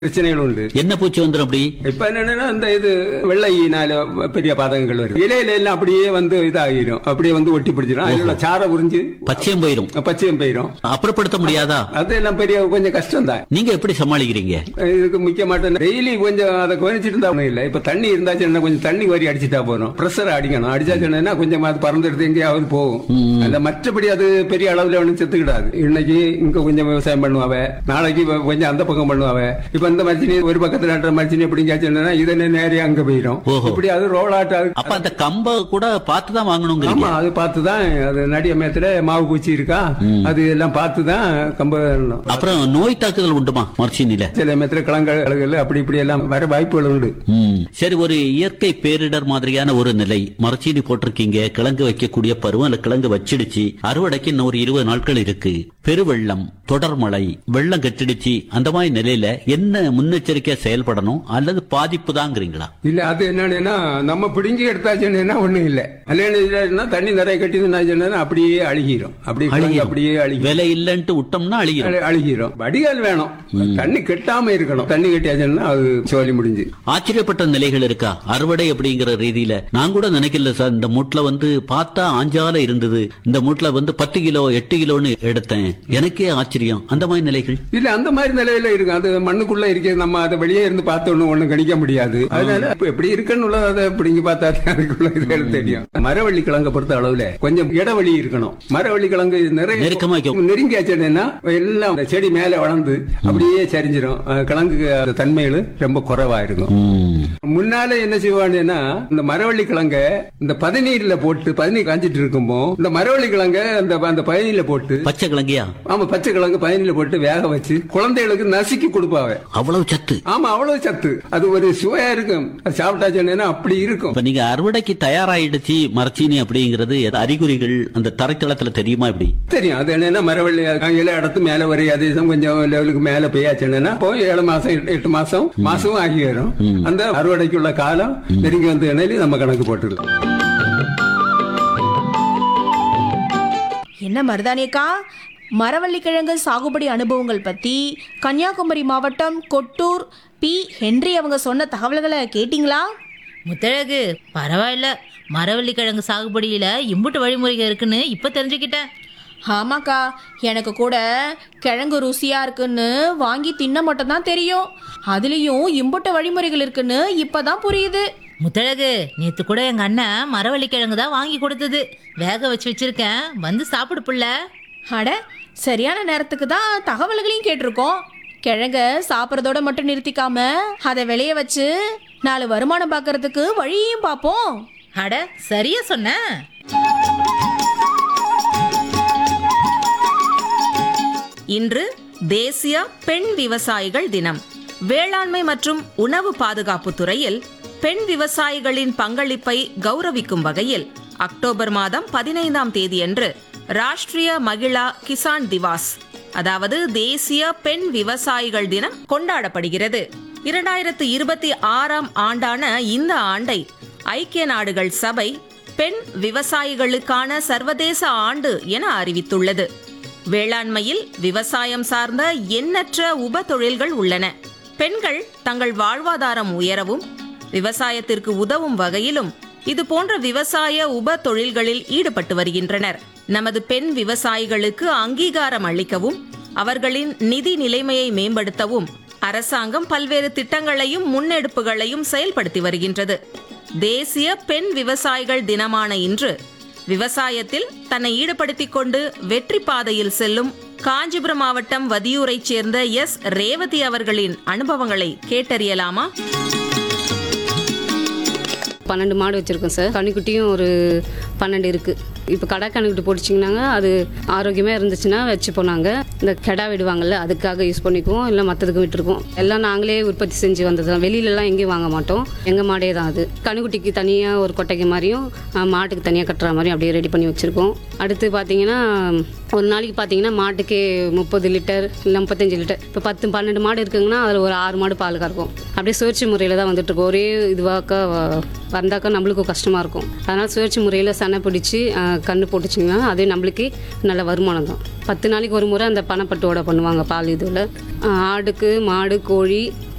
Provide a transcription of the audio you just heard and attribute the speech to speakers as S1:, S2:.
S1: பிரச்சனைகள் உண்டு.
S2: என்ன பூச்சி வந்துடும் அப்படி?
S1: இப்ப என்னன்னா இந்த இது வெள்ளையினால பெரிய பாதகங்கள் வரும். இலையில எல்லாம் அப்படியே வந்து இதாகிரும், அப்படியே வந்து ஒட்டி பிடிச்சிடும். அதுல சாரை உறிஞ்சு
S2: பச்சையம் போயிரும்.
S1: பச்சையம் போயிரும்.
S2: அப்புறப்படுத்த முடியாதா?
S1: அதெல்லாம் பெரிய கொஞ்சம் கஷ்டம் தான்.
S2: நீங்க எப்படி சமாளிக்கிறீங்க?
S1: இதுக்கு முக்கியமாட்ட டெய்லி கொஞ்சம் அதை கவனிச்சுட்டு இருந்தா ஒண்ணும் இல்ல. இப்ப தண்ணி இருந்தாச்சுன்னா கொஞ்சம் தண்ணி வரி அடிச்சுட்டா போறோம். பிரஷர் அடிக்கணும். அடிச்சாச்சுன்னா கொஞ்சம் அது பறந்துடுது, எங்கேயாவது போகும். அந்த மற்றபடி அது பெரிய அளவுல ஒன்றும் செத்துக்கிடாது. இன்னைக்கு இங்க கொஞ்சம் விவசாயம் பண்ணுவாவ, நாளைக்கு கொஞ்சம் அந்த பக்கம் பண்ணுவாவ. இப்ப இந்த மரிச்சினி ஒரு பக்கத்துல நடுற மரிச்சினி எப்படிங்காச்சுன்னா இதை நேரே அங்க போயிடும். இப்படி அது ரோல் ஆட்டா.
S2: அப்ப அந்த கம்ப கூட பார்த்துதான் வாங்கணும்.
S1: ஆமா, அது பார்த்துதான். அது நடிய மேத்துல மாவு பூச்சி இருக்கா, அது எல்லாம் பார்த்துதான் கம்ப.
S2: அப்புறம் நோய் தாக்குதல் உண்டுமா மரச்சீனில?
S1: சில மேத்துல கிழங்குகள் அப்படி இப்படி எல்லாம் வர வாய்ப்புகள் உண்டு.
S2: சரி, ஒரு இயற்கை பேரிடர் மாதிரியான ஒரு நிலை. மரச்சீனி போட்டிருக்கீங்க, கிழங்கு வைக்கக்கூடிய பருவம், அந்த கிழங்கு வச்சிடுச்சு, அறுவடைக்கு இன்னும் ஒரு 20 நாட்கள் இருக்கு. பெருவெள்ளம், தொடர்மழை, வெள்ளம் கட்டிடுச்சு, அந்த மாதிரி நிலையில என்ன முன்னெச்சரிக்கையா செயல்படணும், அல்லது பாதிப்பு தாங்கிறீங்களா?
S1: இல்ல, அது என்னன்னா நம்ம பிடிங்கி எடுத்தாச்சுன்னா ஒண்ணும் இல்ல. இல்லைன்னா தண்ணி நிறைய கட்டிதுன்னா அப்படியே அழுகிரும். அப்படியே அழுகி
S2: விலை இல்லன்ட்டு விட்டோம்னா
S1: அழுகிரும். வடிகால் வேணும், தண்ணி கெட்டாம இருக்கணும். தண்ணி கட்டியாச்சுன்னா அது சோழி முடிஞ்சு.
S2: ஆச்சரியப்பட்ட நிலைகள் இருக்கா அறுவடை அப்படிங்கிற ரீதியில? நான் கூட நினைக்கல சார், இந்த மூட்ல வந்து பார்த்தா ஆஞ்சால இருந்தது, இந்த மூட்ல வந்து 10 கிலோ 8 கிலோன்னு எடுத்தேன். எனக்கே ஆச்சரியம். அந்த மாதிரி நிலைகள்
S1: இல்ல, அந்த மாதிரி நிலையில இருக்கு. அது மண்ணுக்குள்ள இருக்கு, நம்ம அதை வெளியே இருந்து பார்த்தோன்னு ஒண்ணும் கணிக்க முடியாது. அதனால எப்படி இருக்குன்னு அதை பிடிங்கி பார்த்தா அதுக்குள்ள இது தெரியும். மரவள்ளி கிழங்க பொறுத்த அளவுல கொஞ்சம் இடைவெளி இருக்கணும். மரவள்ளி கிழங்கு நிறைய நெருங்கியாச்சுன்னா எல்லாம் செடி மேல வளர்ந்து அப்படியே சரிஞ்சிடும். கிழங்கு தன்மைகள் ரொம்ப குறைவா இருக்கும். முன்னால என்ன செய்வாங்கன்னா இந்த மரவள்ளி கிழங்க இந்த பதநீர்ல போட்டு, பதநீர் காஞ்சிட்டு இருக்கும்போ இந்த மரவள்ளி கிழங்க அந்த பதநீர்ல போட்டு,
S2: பச்சை கிழங்கியா?
S1: ஆமா, பச்சை கிழங்கு பதநீர்ல போட்டு வேக வச்சு குழந்தைகளுக்கு நசுக்கி கொடுப்பாங்க.
S2: அவ்வளவு சத்து.
S1: ஆமா, அவ்வளவு சத்து. அது ஒரு சுவையா இருக்கும். சாப்பிட்டாச்சுன்னா அப்படி இருக்கும்.
S2: இப்ப நீங்க அறுவடைக்கு தயாராயிடுச்சு மரச்சீனி அப்படிங்கிறது அறிகுறிகள் அந்த தரைத்தளத்துல தெரியுமா? இப்படி
S1: தெரியும். அது என்னன்னா மரவள்ளி இலை இடத்து மேல வரை அதேசம் கொஞ்சம் லெவலுக்கு மேல பெய்யாச்சுன்னா 7 மாசம் 8 மாசம் ஆகி வரும். அந்த அறுவடைக்குள்ள காலம் நெருங்கி வந்து இணையில நம்ம கணக்கு போட்டுக்கலாம்.
S3: என்ன மருதானியக்கா, மரவள்ளிக்கிழங்கு சாகுபடி அனுபவங்கள் பற்றி கன்னியாகுமரி மாவட்டம் கொட்டூர் பி. ஹென்றி அவங்க சொன்ன தகவல்களை கேட்டிங்களா?
S4: முத்தழகு, பரவாயில்ல, மரவள்ளிக்கிழங்கு சாகுபடியில் இம்புட்டு வழிமுறைகள் இருக்குன்னு இப்போ தெரிஞ்சுக்கிட்டேன்.
S3: ஆமாக்கா, எனக்கு கூட கிழங்கு ருசியாக இருக்குன்னு வாங்கி தின்ன மட்டும் தான் தெரியும். அதுலேயும் இம்புட்டு வழிமுறைகள் இருக்குன்னு இப்போ தான் புரியுது.
S4: முத்தழகு, நேற்று கூட எங்கள் அண்ணன் மரவள்ளிக்கிழங்கு தான் வாங்கி கொடுத்தது. வேக வச்சிருக்கேன், வந்து சாப்பிடு புள்ள.
S3: அட, சரியான நேரத்துக்கு தான் தகவல்களையும் கேட்டிருக்கோம். கிழங்க சாப்பிட்றதோட மட்டும் நிறுத்திக்காம அதை விளைய வச்சு 4 வருமானம் பார்க்கறதுக்கு வழியையும் பார்ப்போம்.
S4: அட, சரியா சொன்ன.
S5: இன்று தேசிய பெண் விவசாயிகள் தினம். வேளாண்மை மற்றும் உணவு பாதுகாப்பு துறையில் பெண் விவசாயிகளின் பங்களிப்பை கௌரவிக்கும் வகையில் அக்டோபர் மாதம் 15ஆம் தேதியன்று ராஷ்டிரிய மகிழா கிசான் திவாஸ், அதாவது தேசிய பெண் விவசாயிகள் தினம் கொண்டாடப்படுகிறது. 2026ஆம் ஆண்டான இந்த ஆண்டை ஐக்கிய நாடுகள் சபை பெண் விவசாயிகளுக்கான சர்வதேச ஆண்டு என அறிவித்துள்ளது. வேளாண்மையில் விவசாயம் சார்ந்த எண்ணற்ற உப தொழில்கள் உள்ளன. பெண்கள் தங்கள் வாழ்வாதாரம் உயரவும் விவசாயத்திற்கு உதவும் வகையிலும் இது போன்ற விவசாய உப தொழில்களில் ஈடுபட்டு வருகின்றனர். நமது பெண் விவசாயிகளுக்கு அங்கீகாரம் அளிக்கவும் அவர்களின் நிதி நிலைமையை மேம்படுத்தவும் அரசாங்கம் பல்வேறு திட்டங்களையும் முன்னெடுப்புகளையும் செயல்படுத்தி வருகின்றது. தேசிய பெண் விவசாயிகள் தினமான இன்று விவசாயத்தில் தன்னை ஈடுபடுத்திக் கொண்டு வெற்றி பாதையில் செல்லும் காஞ்சிபுரம் மாவட்டம் வதியூரைச் சேர்ந்த எஸ். ரேவதி அவர்களின் அனுபவங்களை கேட்டறியலாமா?
S6: 12 மாடு வச்சுருக்கோம் சார். கன்னிக்குட்டியும் ஒரு 12 இருக்குது. இப்போ கடா கன்னிக்குட்டி போட்டுச்சிங்கன்னாங்க, அது ஆரோக்கியமாக இருந்துச்சுன்னா வச்சு போனாங்க. இந்த கெடா விடுவாங்கள்ல, அதுக்காக யூஸ் பண்ணிக்குவோம், இல்லை மற்றதுக்கு விட்டுருக்கோம். எல்லாம் நாங்களே உற்பத்தி செஞ்சு வந்தது தான். வெளியிலலாம் எங்கேயும் வாங்க மாட்டோம். எங்கள் மாடே தான் அது. கன்னிக்குட்டிக்கு தனியாக ஒரு கொட்டைக்கு மாதிரியும் மாட்டுக்கு தனியாக கட்டுற மாதிரியும் அப்படியே ரெடி பண்ணி வச்சுருக்கோம். அடுத்து பார்த்தீங்கன்னா ஒரு நாளைக்கு பார்த்தீங்கன்னா மாட்டுக்கு 30 லிட்டர் இல்லை 35 லிட்டர். இப்போ 10-12 மாடு இருக்குங்கன்னா அதில் ஒரு 6 மாடு பால் கறக்கும். அப்படியே சுழற்சி முறையில் தான் வந்துட்டுருக்கோம். ஒரே இதுவாக்கா வந்தாக்கா நம்மளுக்கும் கஷ்டமாக இருக்கும். அதனால் சுழற்சி முறையில் சனை பிடிச்சி கன்று போட்டுச்சிங்கன்னா அதே நம்மளுக்கு நல்ல வருமானம் தான். 10 நாளைக்கு ஒரு முறை அந்த பனைப்பட்டோட பண்ணுவாங்க பால். இதில் ஆடுக்கு மாடு கோழி